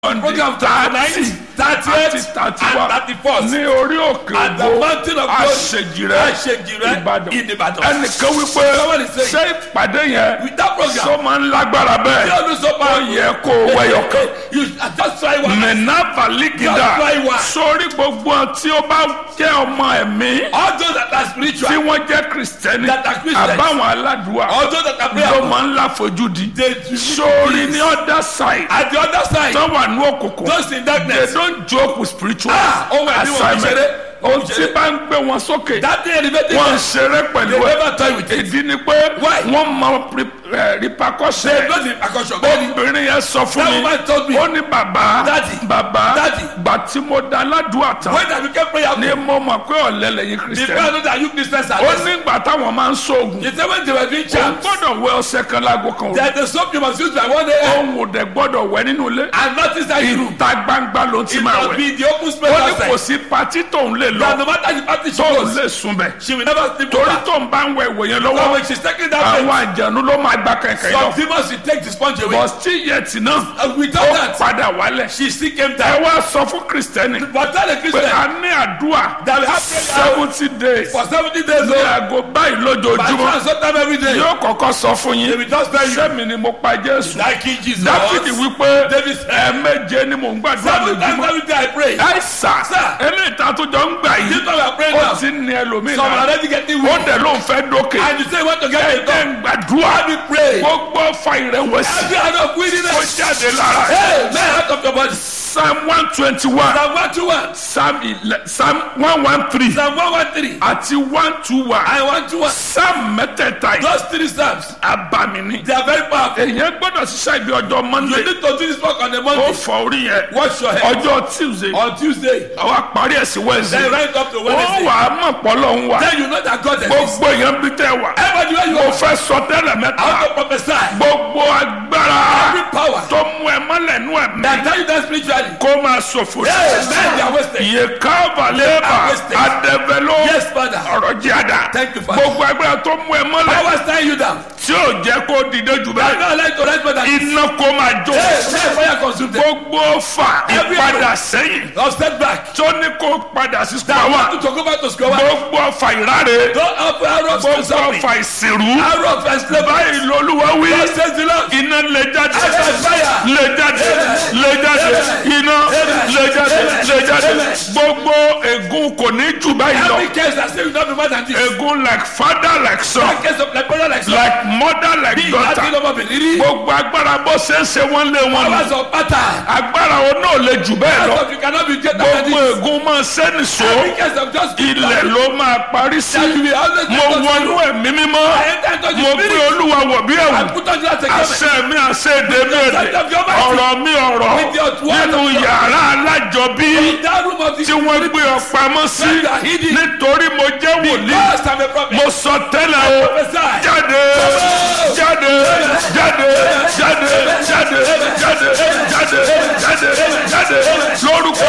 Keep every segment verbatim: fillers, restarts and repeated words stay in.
program thirty, thirty-eight, and thirty-first ní orí òkè at the ògo mountain of glory àṣejìrẹ́ Àṣejìrẹ́ Ìbàdàn. in Ìbàdàn. ẹnìkan wípé Someone is saying, ṣé ìpàdé yẹn with that program sọ máa ń lágbára you bẹ́ẹ̀ don't do so ó far. yẹ kó o wẹyọ kan. You just try one. mẹ̀nàfà lígìdá Just try one. sórí gbogbo ohun tí ó bá jẹ́ ọmọ ẹ̀mí All those that are tí spiritual, wọ́n jẹ́ kìrìsìtẹ́nì That are Christians. àbáwọn aládùúgbò all those that are ló prayer, máa ń láfojúdi. they do sórí this. ní other side At the other side, tó wà ní òkùnkùn those in they darkness, don't joke with spiritual Ah, ohun ẹ̀mí wọn kì í ṣeré. assignment. ohun tí bá ń gbé wọn sókè that day elevated, wọ́n ń ṣeré pẹ̀lú they ẹ̀. never toy with it. ìdí ni pé Why? wọ́n mọ repercussion. They know the percussion. Daddy, obìnrin yẹn sọ fún that mi woman told me, ó ní bàbá Daddy, bàbá Daddy. gbà tí mo da aládùúgbò tán when I became prayer, ni mo mọ̀ pé ọ̀lẹ lẹ́yìn the kristian people know that you Christians are ó less. nígbà táwọn máa ń sóògùn You say when they were doing òun chants, gbọ́dọ̀ wẹ ọṣẹ kan láago kan òru that the soap you must use by one a m òun ò dẹ̀ gbọ́dọ̀ wẹ nínú ilé and not inside the room. ìta gbangba ló ti It máa must wẹ̀ be the open space ó ní kò outside. sí patí tóun lè That lọ no matter the party she tóun goes, lè sùn bẹ̀ she will never sleep torí over. tóun bá ń wẹ ìwò yẹn So lọ́wọ́ when she's taking that àwọn place, àjànú ló máa gba kẹ̀kẹ́ some lọ demons will take the sponge away. bọ́sítì yẹtì náà And without ó that, padà wálẹ̀ she still came ẹ down. wá sọ fún kristẹni But tell the pé Christian a ní àdúrà that we have prayer seventy days for seventy days ní old. aago báyìí By lójoojúmọ́ chance, sometime every day. yóò kọ́kọ́ sọ fún They yín will just tell you, sẹ́mi ni mo pa jésù like in Jesus. dáfídì wípé David said, ẹ̀ẹ̀méje ni mò ń gbàdúrà seven times lójúmọ́ every day I pray. àìsà Sir. eléyìí tá a tó jọ ń gbà This yìí time we are praying ó now. ti ní ẹlòmíì Some are náà already getting ó weak. dẹ̀ ló ń fẹ́ dókè And you say you want to get it ẹ̀ẹ́dẹ̀ done. ń gbàdúrà Let me pray. gbogbo fa ìrẹ̀wẹ̀sì Every hand of ó weakness. jáde lára Hey, man, out of your body. psalm one twenty one Psalm one two one. psalm ele- psalm one one three Psalm one one three. àti one two one I want to one. psalm mẹ́tẹ̀ẹ̀ta yìí Those three psalms, abami ni they are very powerful. èyàn gbọ́dọ̀ ṣiṣẹ́ ibi ọjọ́ You monday need to do this work on the ó Monday. fọ orí yẹn Wash your head. ọjọ́ tuesday On Tuesday, àwa parí ẹ̀ sí wednesday then right up to ó Wednesday. wà á mọ̀ pọ́lọ́ ń wà Then you know that God exists. gbogbo èèyàn bí tẹ́ wà Everybody where you mo are, fẹ́ sọ tẹ́lẹ̀ I mẹ́ta want to prophesy. gbogbo agbára Every power tó mú ẹ mọ́lẹ̀ nú ẹ̀mí that tell you that spiritually. kó máa ṣòfò Yes, man, they are wasted. iye káàbà lébà They are wasted. adẹ́bẹ̀ló Yes, Father. ọ̀rọ̀ jẹ́ àdá Thank you, Father. gbogbo agbára tó mú ẹ mọ́lẹ̀ Powers tying you down. tí ò jẹ́ kó dìde jù I bẹ́ẹ̀ don't like to write more than this. iná kó máa jó Hey, man, fire consume them. gbogbo fà Every ìpadà sẹ́yìn Of setback. tó ní kó padà sí That sùpàwà want to go back to square one. gbogbo fà ìráre Don't offer arrows to gbogbo something. fà ìsìnrú Arrows and slavery. báyìí lolúwa wí God says the Lord. iná lè jáde I said fire. lè jáde lè jáde iná lè jáde lè jáde gbogbo ègún kò ní jù báyìí lọ Every case that say you don't do more than this. ègún like father like son That case of like brother like son. like mother like Bí daughter ìyá ọmọ bìnrin. gbogbo agbára bó ṣe ń ṣe wọ́n lé wọn Powers nù of pattern. agbára wọn náà lè jù bẹ́ẹ̀ lọ Powers of you cannot be greater than gbogbo this. ègún máa sẹ́ni so Every case of just ilẹ̀ ló máa parí sí that you will always mo wọnú ẹ̀mí mímọ́ I enter into the mo gbé spirit. olúwa wọ̀ bí ẹ̀wù I put on you as a garment. àṣẹ mi àṣẹ èdè mi èdè ọ̀rọ̀ mi ọ̀rọ̀ With your word nínú of God. yàrá alájọbí In that room of the tí wọ́n gbé ọ pamọ́ sí Where you are hidden. nítorí mo jẹ́ wòlíì Because I'm a prophet. mo sọ tẹ́lẹ̀ o Prophesy. jáde jáde jáde jáde jáde jáde jáde jáde jáde lórúkọ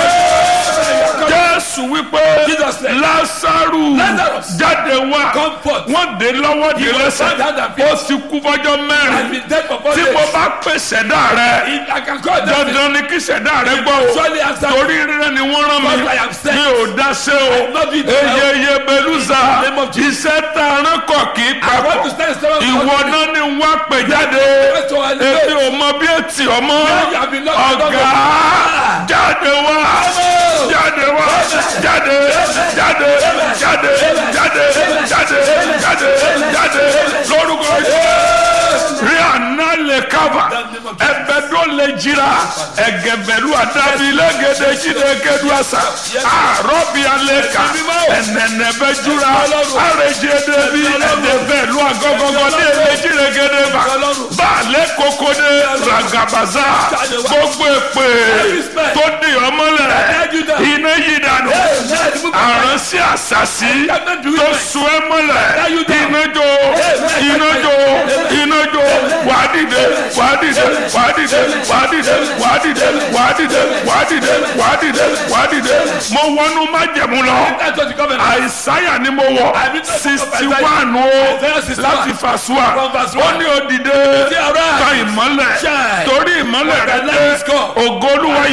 jésù wípé Jesus said, lásàrù Lazarus, jáde wá come forth. wọ́n dé lọ́wọ́ dé He was lẹ́sẹ̀ found hand and feet. ó sì kú fọ́jọ́ I've mẹ́rin been dead for four tí days. mo bá pèsè dá rẹ If I can call them, dandan ni kí ṣẹ̀dá rẹ gbọ́ o surely answer. torí rírẹ́ ni wọ́n rán mi Because I am sent. mi ò dá sé o I'm not doing it well. eyeye beluza In the name of Jesus. iṣẹ́ tá a rán kọ̀ kì í I want to papọ̀ stand seven ìwọ náà ni wọ́n pè jáde First one, èmi ò mọ bí ètì ọmọ you have been locked in the ọ̀gá jáde wá jáde wá jáde jáde jáde jáde jáde jáde jáde lórúkọ Jésù rí àná lè kábà ẹbẹ dó lè jira ẹgẹbẹlu adabi lẹgẹdẹ jíde kẹdu àṣà àrọbì alẹ ká ẹnẹnẹ bẹ jura àrèjẹ dẹbi ẹdẹbẹlu agọgọgọ ní ẹlẹjìrẹ gẹdẹ bá balẹ koko de ragabaza gbogbo èpè tó di ọmọlẹ iná yìí dànù àrùn ìránṣẹ́ àṣàṣì cannot do tó it. sun ẹ́ mọ́lẹ̀ you down. iná jó iná jó iná jó wà á dìde wà á dìde wà á dìde wà á dìde wà á dìde wà á dìde wà á dìde wà á dìde wà á dìde mo wọnú májẹ̀mú lọ That's what the covenant. àìsáyà ni mo wọ I'm in the sixty book of one o Isaiah sixty one. láti fàṣùà From verse ó one. ní ó dìde Say, arise. ta ìmọ́lẹ̀ Shine. torí ìmọ́lẹ̀ For rẹ the light is dé come. ògo Olúwa